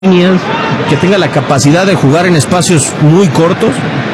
que tenga la capacidad de jugar en espacios muy cortos.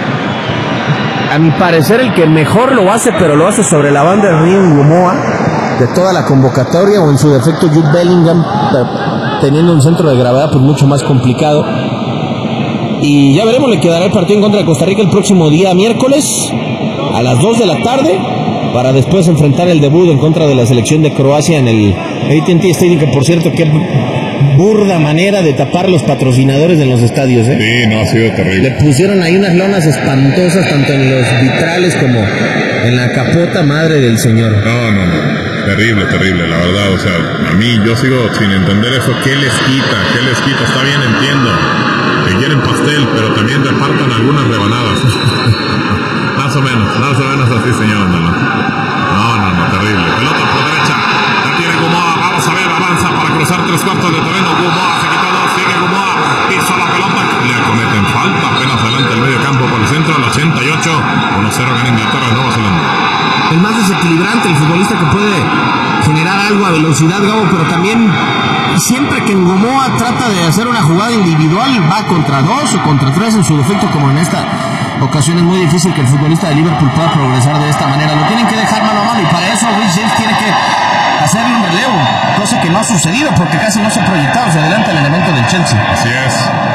A mi parecer el que mejor lo hace, pero lo hace sobre la banda de Río Gumoa, de toda la convocatoria, o en su defecto Jude Bellingham, teniendo un centro de gravedad pues mucho más complicado. Y ya veremos, le quedará el partido en contra de Costa Rica el próximo día miércoles a las 2 de la tarde, para después enfrentar el debut en contra de la selección de Croacia en el AT&T Stadium, que por cierto, qué burda manera de tapar los patrocinadores en los estadios, ¿eh? Sí, no, ha sido terrible. Le pusieron ahí unas lonas espantosas, tanto en los vitrales como en la capota, madre del señor. No, terrible, la verdad, o sea, a mí yo sigo sin entender eso. ¿Qué les quita? Está bien, entiendo que quieren pastel, pero también repartan algunas rebanadas. Más o menos así, señor. No, terrible. Pelota por derecha, la tiene Gumoa, vamos a ver, avanza para cruzar 3/4 de terreno. Gumoa se quita 2, sigue Gumoa, pisa la pelota, le cometen falta, apenas adelante el medio campo por el centro, al 88, 1-0 gana Inglaterra de Nueva Zelanda. El más desequilibrante, el futbolista que puede generar algo a velocidad, Gabo, pero también siempre que Gumoa trata de hacer una jugada individual, va contra 2 o contra 3 en su defecto, como en esta ocasión. Es muy difícil que el futbolista de Liverpool pueda progresar de esta manera. Lo tienen que dejar mano a mano, y para eso Reece James tiene que hacerle un relevo, cosa que no ha sucedido porque casi no se ha proyectado hacia adelante el elemento del Chelsea. Así es.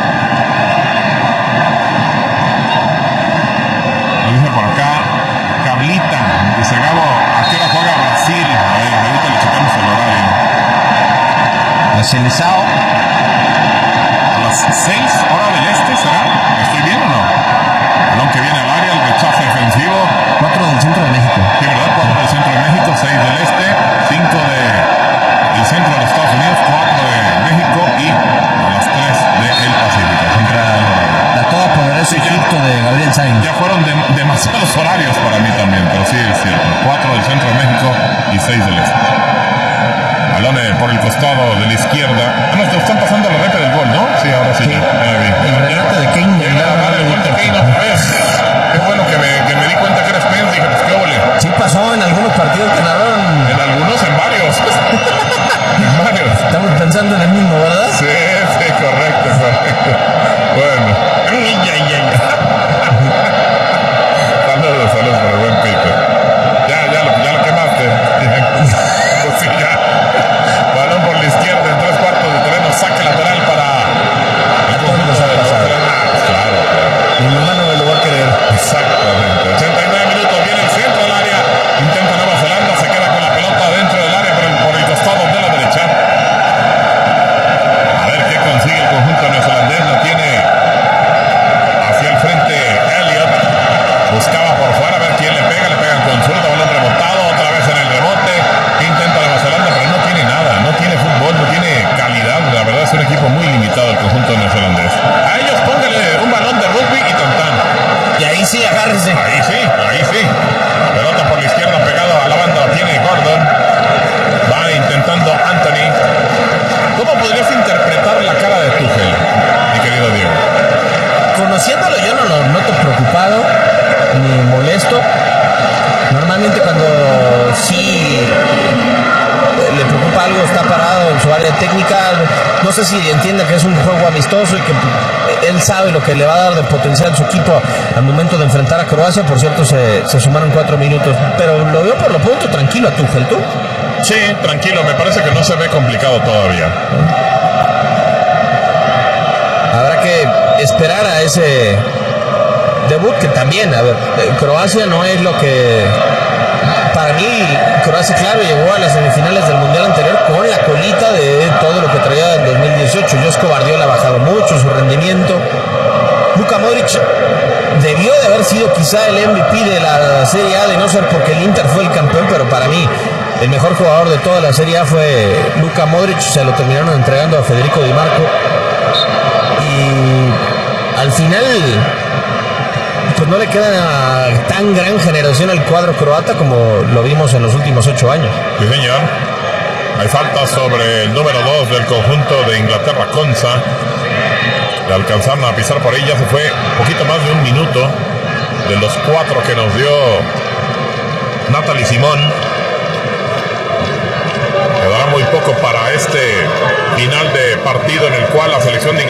Lo dice por acá Carlita, dice Gabo, ¿a qué hora juega Brasil? Ahorita le checamos el horario. La Selecao A las 6 hora del este, ¿será? ¿Estoy bien o no? Balón que viene al área, el rechace defensivo. 4 del centro de México. Sí, ¿verdad? 4 del centro de México, 6 del este, 5 del centro de los Estados Unidos, 4 de México y a las 3 del Pacífico. La todopoderoso Egipto de Gabriel Sainz. Ya fueron demasiados horarios para mí también, pero sí es cierto. 4 del centro de México y 6 del este. Balón por el costado de la izquierda. Nos están pasando la reta del gol, ¿no? Sí, ahora sí. El regate de Kane. Qué bueno que me di cuenta que era Spence. Dije, pues qué ole. Sí pasó en algunos partidos que narraron. En algunos, en varios. En varios. Estamos pensando en el mismo, ¿verdad? Sí, correcto. Bueno. Saludos por el buen Peter. Ya lo quemaste. Pues sí, ya. Balón por la izquierda en 3/4 de terreno, saque lateral para el conjunto de Nueva Zelanda. Claro. Mi mamá no me lo va a creer. Exactamente. 89 minutos, viene el centro del área. Intenta Nueva Zelanda, se queda con la pelota dentro del área, pero por el costado de la derecha. A ver qué consigue el conjunto neozelandés. Lo tiene hacia el frente Elliot. Buscaba por fuera a ver quién le pega. Le pegan con zurda, balón rebotado. Otra vez en el rebote. Intenta Nueva Zelanda, pero no tiene nada. No tiene fútbol, no tiene calidad. La verdad es un equipo muy limitado el conjunto neozelandés. A ellos póngale un balón de rugby y tantán. Y ahí sí, agárrese. Ahí sí. Pelota por la izquierda pegado a la banda. Tiene Gordon. Va intentando Anthony. ¿Cómo podrías interpretar la cara de Tuchel, mi querido Diego? Conociéndolo, yo no lo noto preocupado ni molesto. Normalmente cuando sí le preocupa algo, está parado en su área técnica. No sé si entiende que es un juego amistoso y que él sabe lo que le va a dar de potencial a su equipo al momento de enfrentar a Croacia. Por cierto, se sumaron 4 minutos, pero lo veo por lo pronto tranquilo a Tuchel. ¿Tú? Sí, tranquilo, me parece que no se ve complicado todavía. Habrá que esperar a ese debut, que también, a ver, Croacia no es lo que... Para mí, Croacia, claro, llegó a las semifinales del Mundial anterior con la colita de todo lo que traía en 2018. Josko Guardiola ha bajado mucho su rendimiento. Luka Modric debió de haber sido quizá el MVP de la Serie A, de no ser porque el Inter fue el campeón, pero para mí el mejor jugador de toda la Serie A fue Luka Modric. Se lo terminaron entregando a Federico Di Marco. Y al final, pues no le queda tan gran generación al cuadro croata como lo vimos en los últimos 8 años. Sí, señor. Hay falta sobre el número 2 del conjunto de Inglaterra, Konsa. Le alcanzaron a pisar por ahí, ya se fue poquito más de un minuto de los 4 que nos dio Natalie Simón. Quedará muy poco para este final de partido en el cual la selección de